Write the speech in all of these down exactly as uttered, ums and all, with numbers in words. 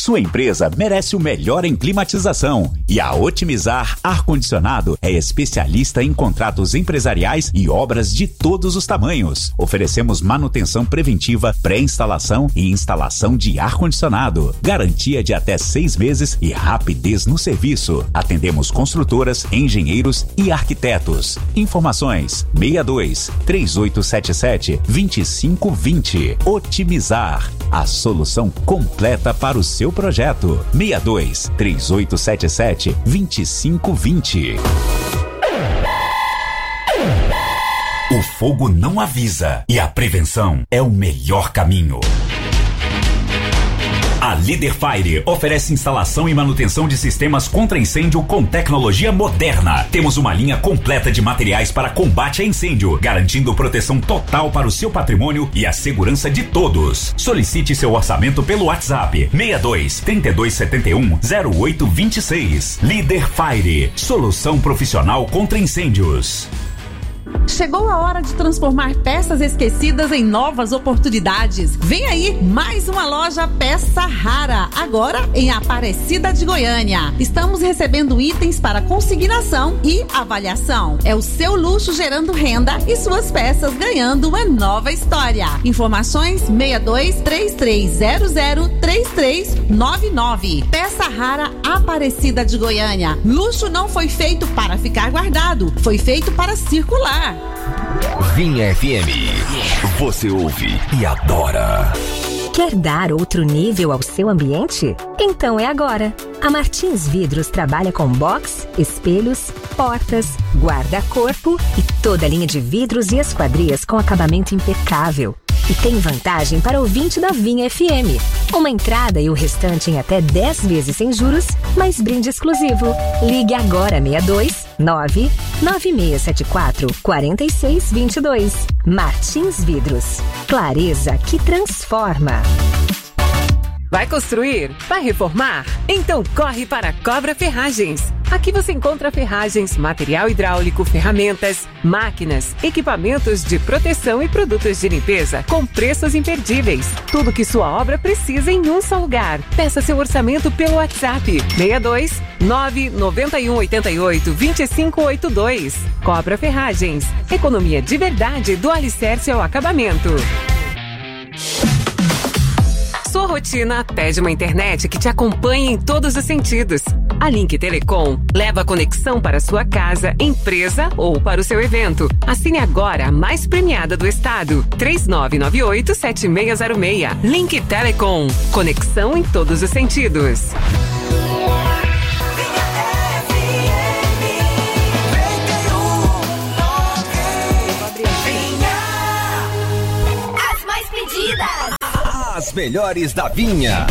Sua empresa merece o melhor em climatização e a Otimizar Ar-Condicionado é especialista em contratos empresariais e obras de todos os tamanhos. Oferecemos manutenção preventiva, pré-instalação e instalação de ar-condicionado. Garantia de até seis meses e rapidez no serviço. Atendemos construtoras, engenheiros e arquitetos. Informações seis dois, três oito sete sete, dois cinco dois zero. Otimizar, a solução completa para o seu projeto. seis dois, três oito sete sete, dois cinco dois zero. O fogo não avisa e a prevenção é o melhor caminho. A Líder Fire oferece instalação e manutenção de sistemas contra incêndio com tecnologia moderna. Temos uma linha completa de materiais para combate a incêndio, garantindo proteção total para o seu patrimônio e a segurança de todos. Solicite seu orçamento pelo WhatsApp seis dois, três dois sete um, zero oito dois seis. Líder Fire, solução profissional contra incêndios. Chegou a hora de transformar peças esquecidas em novas oportunidades. Vem aí mais uma loja Peça Rara, agora em Aparecida de Goiânia. Estamos recebendo itens para consignação e avaliação. É o seu luxo gerando renda e suas peças ganhando uma nova história. Informações seis dois, três três zero zero, três três nove nove. Peça Rara, Aparecida de Goiânia. Luxo não foi feito para ficar guardado, foi feito para circular. Vinha F M. Você ouve e adora. Quer dar outro nível ao seu ambiente? Então é agora. A Martins Vidros trabalha com box, espelhos, portas, guarda-corpo e toda a linha de vidros e esquadrias com acabamento impecável. E tem vantagem para ouvinte da Vinha F M. Uma entrada e o restante em até dez vezes sem juros, mais brinde exclusivo. Ligue agora seis dois, nove, nove seis sete quatro, quatro seis dois dois. Martins Vidros. Clareza que transforma. Vai construir? Vai reformar? Então corre para a Cobra Ferragens. Aqui você encontra ferragens, material hidráulico, ferramentas, máquinas, equipamentos de proteção e produtos de limpeza com preços imperdíveis. Tudo que sua obra precisa em um só lugar. Peça seu orçamento pelo WhatsApp seis dois, nove nove um oito oito, dois cinco oito dois. Cobra Ferragens. Economia de verdade do alicerce ao acabamento. Sua rotina pede uma internet que te acompanhe em todos os sentidos. A Link Telecom leva a conexão para sua casa, empresa ou para o seu evento. Assine agora a mais premiada do estado. três nove nove oito, sete seis zero seis. Link Telecom. Conexão em todos os sentidos. As mais pedidas. As melhores da Vinha.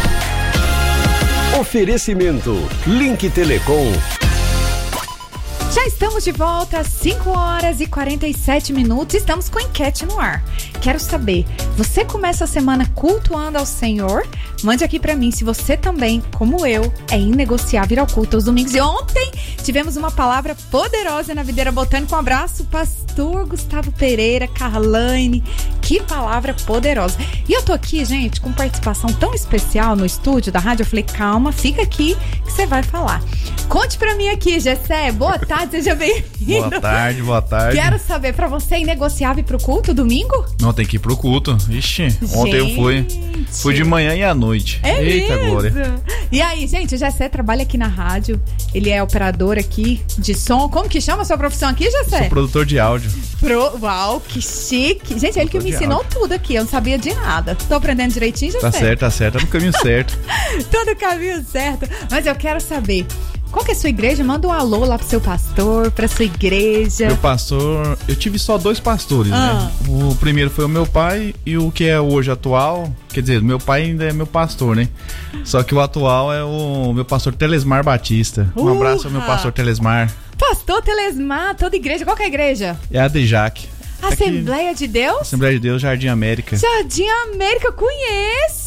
Oferecimento Link Telecom. Já estamos de volta às cinco horas e quarenta e sete minutos. Estamos com enquete no ar. Quero saber, você começa a semana cultuando ao Senhor? Mande aqui pra mim se você também, como eu, é inegociável ir ao culto aos domingos. E ontem tivemos uma palavra poderosa na Videira Botânica. Um abraço, pastor Gustavo Pereira, Carlaine. Que palavra poderosa. E eu tô aqui, gente, com participação tão especial no estúdio da rádio. Eu falei, calma, fica aqui que você vai falar. Conte pra mim aqui, Gessé. Boa tarde, seja bem-vindo. Boa tarde, boa tarde. Quero saber, pra você é inegociável ir pro culto domingo? Não, tem que ir pro culto. Ixi, ontem eu fui. Fui de manhã e à noite. É Eita, mesmo? Glória. E aí, gente, o Gessé trabalha aqui na rádio. Ele é operador aqui de som. Como que chama a sua profissão aqui, Gessé? Sou produtor de áudio. Pro... Uau, que chique. Gente, é ele que me ensinou áudio. Tudo aqui. Eu não sabia de nada. Tô aprendendo direitinho, Gessé? Tá certo, tá certo. Tá no caminho certo. Tô no caminho certo. Mas eu quero saber... Qual que é a sua igreja? Manda um alô lá pro seu pastor, pra sua igreja. Meu pastor... Eu tive só dois pastores, ah. né? O primeiro foi o meu pai e o que é hoje atual... Quer dizer, meu pai ainda é meu pastor, né? Só que o atual é o meu pastor Telesmar Batista. Um uh-ha. abraço ao meu pastor Telesmar. Pastor Telesmar, toda igreja. Qual que é a igreja? É a Dejac. Assembleia de Deus? Assembleia de Deus, Jardim América. Jardim América, conheço!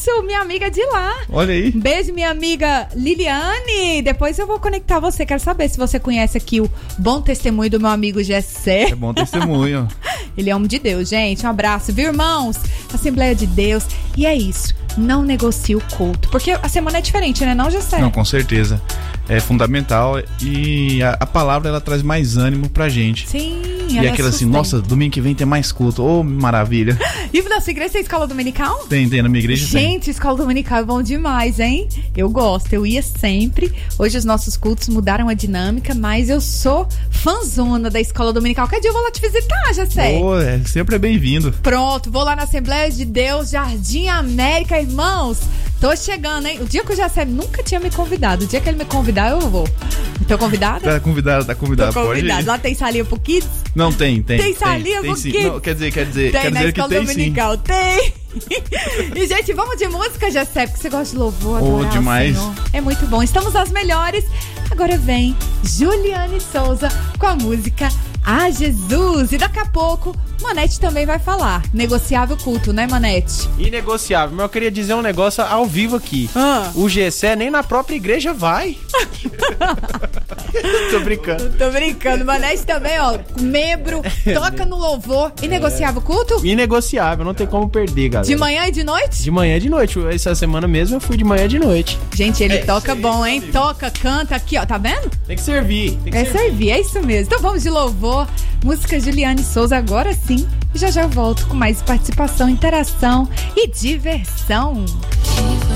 Isso, minha amiga de lá. Olha aí. Um beijo, minha amiga Liliane. Depois eu vou conectar você. Quero saber se você conhece aqui o bom testemunho do meu amigo Gessé. É bom testemunho. Ele é homem de Deus, gente. Um abraço, viu, irmãos? Assembleia de Deus. E é isso. Não negocie o culto. Porque a semana é diferente, né, não, Gessé? Não, com certeza. É fundamental e a, a palavra ela traz mais ânimo pra gente. Sim, e ela aquela assim, sustenta. nossa, domingo que vem tem mais culto. Ô, oh, maravilha. E na sua igreja tem escola dominical? Tem, tem, na minha igreja tem. Gente, escola dominical é bom demais, hein? Eu gosto, eu ia sempre. Hoje os nossos cultos mudaram a dinâmica, mas eu sou fãzona da escola dominical. Que dia eu vou lá te visitar, já sei. Pô, é, sempre é bem-vindo. Pronto, vou lá na Assembleia de Deus, Jardim América, irmãos. Tô chegando, hein? O dia que o Jacé nunca tinha me convidado. O dia que ele me convidar, eu vou. Tô convidada? Tá convidada, tá convidada. Tô convidada. Pode ir. Lá tem salinha pro kids? Não, tem, tem. Tem salinha tem, pro tem, kids? Não, quer dizer, quer dizer, Tem, quer na dizer que escola tem dominical, sim. tem. E, gente, vamos de música, Jacé, porque você gosta de louvor, Oh, adorar demais. o Senhor. É muito bom. Estamos nas melhores. Agora vem Juliane Souza com a música A Jesus. E daqui a pouco, Manete também vai falar. Negociável culto, né, Manete? Inegociável. Mas eu queria dizer um negócio ao vivo aqui. Ah. O Gessé nem na própria igreja vai. Tô brincando. Tô brincando. Manete também, ó, membro, toca no louvor. Inegociável culto? Inegociável, não tem como perder, galera. De manhã e de noite? De manhã e de noite. Essa semana mesmo eu fui de manhã e de noite. Gente, ele toca bom, hein? Toca, canta aqui, ó, tá vendo? Tem que servir. Tem que É servir. servir, é isso mesmo. Então vamos de louvor. Música Juliane Souza, agora sim. E já já volto com mais participação, interação e diversão.